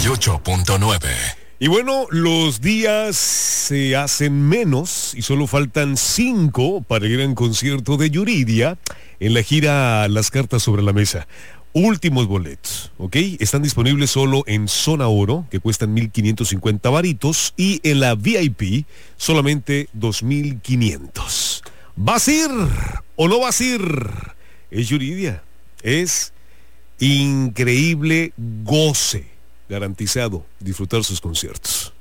98.9. Y bueno, los días se hacen menos y solo faltan 5 para el gran concierto de Yuridia en la gira Las Cartas sobre la Mesa. Últimos boletos, ¿ok? Están disponibles solo en Zona Oro, que cuestan 1,550 varitos, y en la VIP solamente 2,500. ¿Vas a ir o no vas a ir? Es Yuridia, es increíble goce, garantizado, disfrutar sus conciertos.